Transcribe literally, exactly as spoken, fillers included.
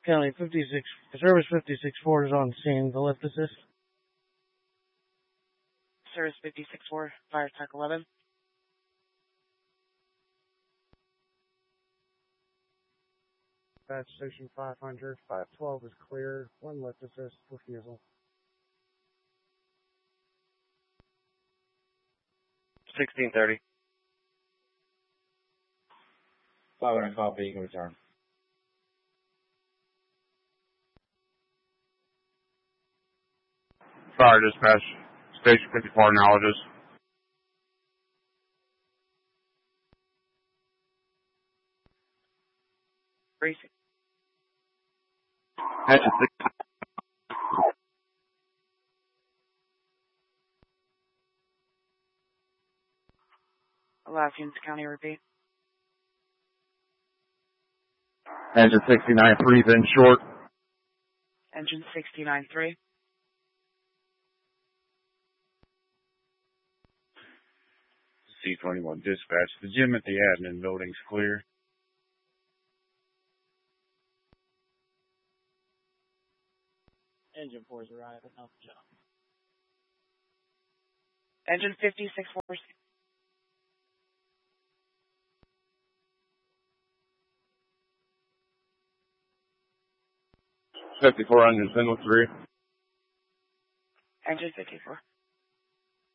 County fifty-six, Service fifty-six four is on scene. The lift assist. Service fifty-six four, Fire Tech eleven. Dispatch Station five hundred, five twelve is clear. One lift assist, refusal. sixteen thirty. five hundred copy, you can return. Fire dispatch, station fifty-four acknowledges. Racing. Engine six. Alaskans County, repeat. Engine sixty-nine three in short. Engine sixty-nine three. C twenty-one dispatch. The gym at the admin building's clear. Engine four is arriving. Alpha John. Engine fifty-six four. fifty-four engine single three. Engine fifty-four.